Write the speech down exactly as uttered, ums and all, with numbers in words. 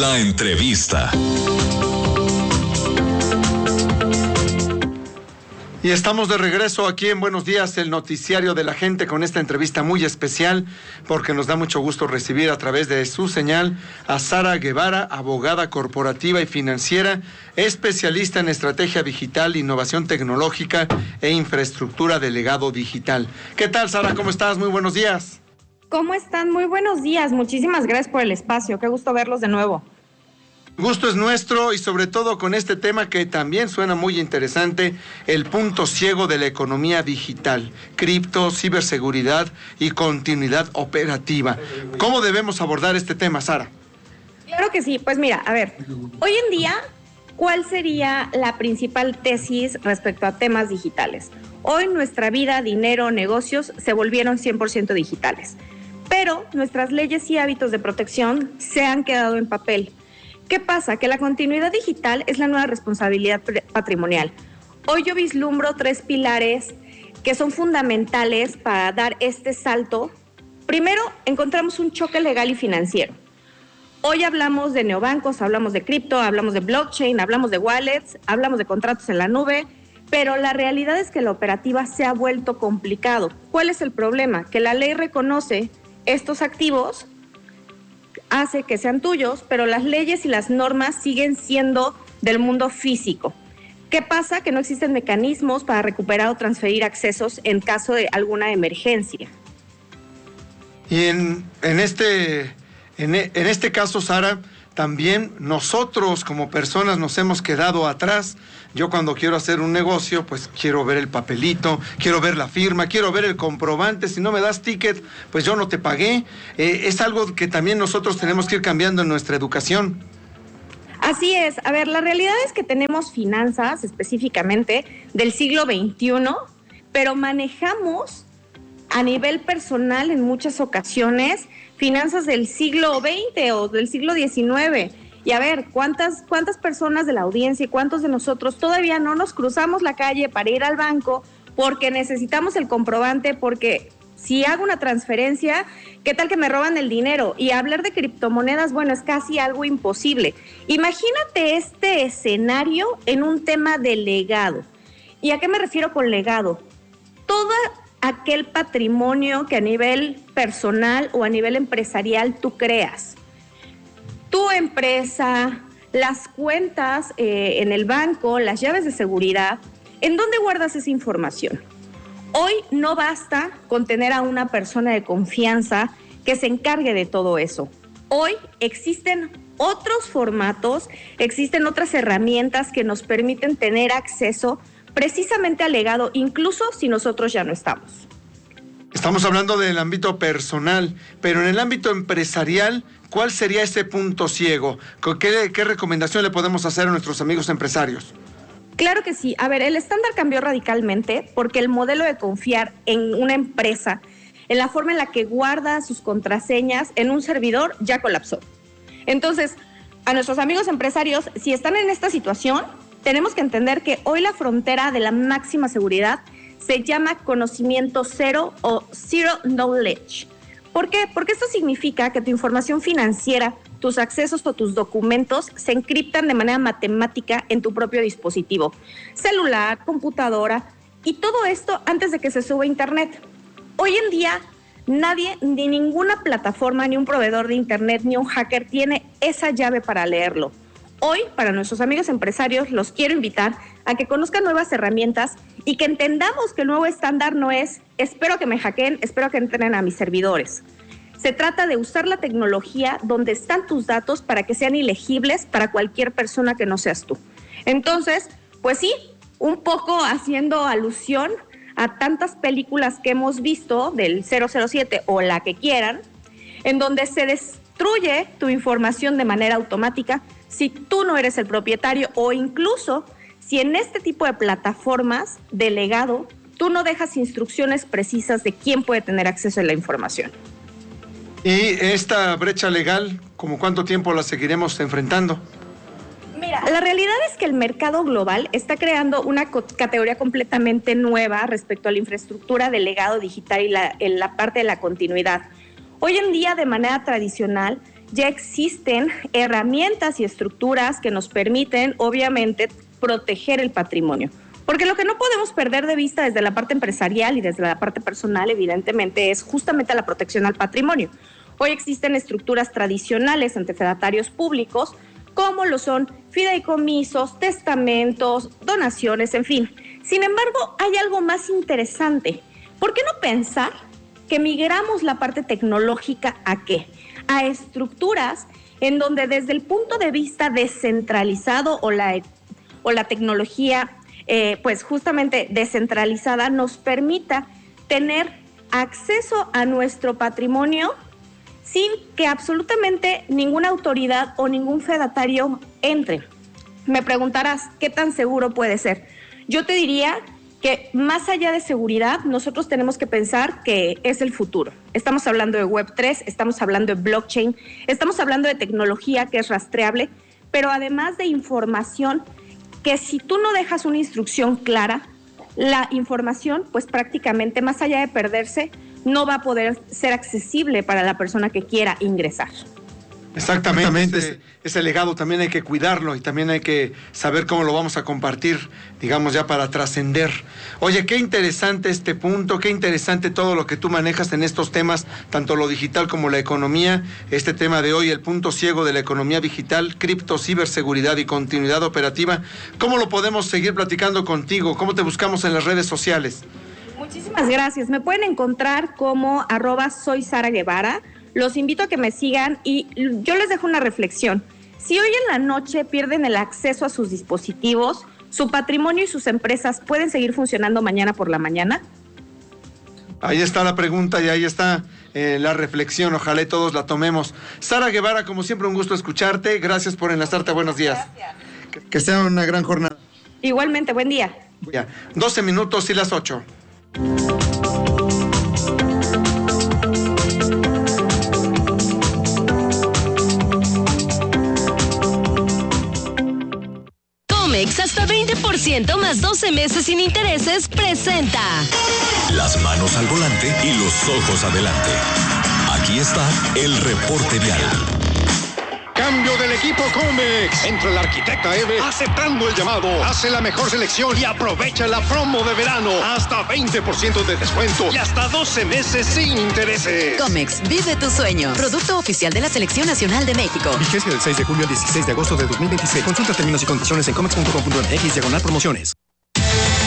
La entrevista. Y estamos de regreso aquí en Buenos Días, el noticiario de la gente, con esta entrevista muy especial, porque nos da mucho gusto recibir a través de su señal a Sara Guevara, abogada corporativa y financiera, especialista en estrategia digital, innovación tecnológica e infraestructura de legado digital. ¿Qué tal, Sara? ¿Cómo estás? Muy buenos días. ¿Cómo están? Muy buenos días. Muchísimas gracias por el espacio. Qué gusto verlos de nuevo. Gusto es nuestro, y sobre todo con este tema que también suena muy interesante, el punto ciego de la economía digital, cripto, ciberseguridad y continuidad operativa. ¿Cómo debemos abordar este tema, Sara? Claro que sí. Pues mira, a ver, hoy en día, ¿cuál sería la principal tesis respecto a temas digitales? Hoy nuestra vida, dinero, negocios se volvieron cien por ciento digitales, pero nuestras leyes y hábitos de protección se han quedado en papel. ¿Qué pasa? Que la continuidad digital es la nueva responsabilidad patrimonial. Hoy yo vislumbro tres pilares que son fundamentales para dar este salto. Primero, encontramos un choque legal y financiero. Hoy hablamos de neobancos, hablamos de cripto, hablamos de blockchain, hablamos de wallets, hablamos de contratos en la nube, pero la realidad es que la operativa se ha vuelto complicado. ¿Cuál es el problema? Que la ley reconoce estos activos, hace que sean tuyos, pero las leyes y las normas siguen siendo del mundo físico. ¿Qué pasa? Que no existen mecanismos para recuperar o transferir accesos en caso de alguna emergencia. Y en, en, este, en, en este caso, Sara, también nosotros como personas nos hemos quedado atrás. Yo cuando quiero hacer un negocio, pues quiero ver el papelito, quiero ver la firma, quiero ver el comprobante. Si no me das ticket, pues yo no te pagué. Eh, es algo que también nosotros tenemos que ir cambiando en nuestra educación. Así es. A ver, la realidad es que tenemos finanzas específicamente del siglo veintiuno, pero manejamos a nivel personal en muchas ocasiones finanzas del siglo veinte o del siglo diecinueve. Y a ver, ¿cuántas, cuántas personas de la audiencia y cuántos de nosotros todavía no nos cruzamos la calle para ir al banco porque necesitamos el comprobante? Porque si hago una transferencia, ¿qué tal que me roban el dinero? Y hablar de criptomonedas, bueno, es casi algo imposible. Imagínate este escenario en un tema de legado. ¿Y a qué me refiero con legado? Todo aquel patrimonio que a nivel personal o a nivel empresarial tú creas. Tu empresa, las cuentas eh, en el banco, las llaves de seguridad, ¿en dónde guardas esa información? Hoy no basta con tener a una persona de confianza que se encargue de todo eso. Hoy existen otros formatos, existen otras herramientas que nos permiten tener acceso precisamente al legado, incluso si nosotros ya no estamos. Estamos hablando del ámbito personal, pero en el ámbito empresarial, ¿cuál sería ese punto ciego? ¿Qué, qué recomendación le podemos hacer a nuestros amigos empresarios? Claro que sí. A ver, el estándar cambió radicalmente porque el modelo de confiar en una empresa, en la forma en la que guarda sus contraseñas en un servidor, ya colapsó. Entonces, a nuestros amigos empresarios, si están en esta situación, tenemos que entender que hoy la frontera de la máxima seguridad se llama conocimiento cero o zero knowledge. ¿Por qué? Porque esto significa que tu información financiera, tus accesos o tus documentos se encriptan de manera matemática en tu propio dispositivo, celular, computadora, y todo esto antes de que se suba a internet. Hoy en día, nadie, ni ninguna plataforma, ni un proveedor de internet, ni un hacker tiene esa llave para leerlo. Hoy, para nuestros amigos empresarios, los quiero invitar a que conozcan nuevas herramientas y que entendamos que el nuevo estándar no es espero que me hackeen, espero que entren a mis servidores. Se trata de usar la tecnología donde están tus datos para que sean ilegibles para cualquier persona que no seas tú. Entonces, pues sí, un poco haciendo alusión a tantas películas que hemos visto del cero cero siete o la que quieran, en donde se destruye tu información de manera automática si tú no eres el propietario, o incluso si en este tipo de plataformas de legado tú no dejas instrucciones precisas de quién puede tener acceso a la información. ¿Y esta brecha legal, como cuánto tiempo la seguiremos enfrentando? Mira, la realidad es que el mercado global está creando una co- categoría completamente nueva respecto a la infraestructura del legado digital y la, en la parte de la continuidad. Hoy en día, de manera tradicional, ya existen herramientas y estructuras que nos permiten, obviamente, proteger el patrimonio. Porque lo que no podemos perder de vista desde la parte empresarial y desde la parte personal, evidentemente, es justamente la protección al patrimonio. Hoy existen estructuras tradicionales ante fedatarios públicos, como lo son fideicomisos, testamentos, donaciones, en fin. Sin embargo, hay algo más interesante. ¿Por qué no pensar que migramos la parte tecnológica a qué? A estructuras en donde desde el punto de vista descentralizado o la, o la tecnología eh, pues justamente descentralizada nos permita tener acceso a nuestro patrimonio sin que absolutamente ninguna autoridad o ningún fedatario entre. Me preguntarás, ¿qué tan seguro puede ser? Yo te diría que más allá de seguridad, nosotros tenemos que pensar que es el futuro. Estamos hablando de web tres, estamos hablando de blockchain, estamos hablando de tecnología que es rastreable, pero además de información que si tú no dejas una instrucción clara, la información, pues prácticamente más allá de perderse, no va a poder ser accesible para la persona que quiera ingresar. Exactamente, ese, ese legado también hay que cuidarlo y también hay que saber cómo lo vamos a compartir, digamos ya para trascender. Oye, qué interesante este punto, qué interesante todo lo que tú manejas en estos temas, tanto lo digital como la economía. Este tema de hoy, el punto ciego de la economía digital, cripto, ciberseguridad y continuidad operativa. ¿Cómo lo podemos seguir platicando contigo? ¿Cómo te buscamos en las redes sociales? Muchísimas gracias. Me pueden encontrar como arroba soy Sara Guevara. Los invito a que me sigan y yo les dejo una reflexión. Si hoy en la noche pierden el acceso a sus dispositivos, ¿su patrimonio y sus empresas pueden seguir funcionando mañana por la mañana? Ahí está la pregunta y ahí está eh, la reflexión. Ojalá y todos la tomemos. Sara Guevara, como siempre, un gusto escucharte. Gracias por enlazarte. Buenos días. Gracias. Que, que sea una gran jornada. Igualmente, buen día. Ya, doce minutos y las ocho. Comex hasta veinte por ciento más doce meses sin intereses presenta las manos al volante y los ojos adelante. Aquí está el reporte vial. Cambio del equipo Comex. Entra el arquitecta Eve aceptando el llamado. Hace la mejor selección y aprovecha la promo de verano. Hasta veinte por ciento de descuento y hasta doce meses sin intereses. Comex, vive tu sueño. Producto oficial de la Selección Nacional de México. Vigencia del seis de julio al dieciséis de agosto de dos mil veintiséis. Consulta términos y condiciones en comex punto com punto m x diagonal promociones.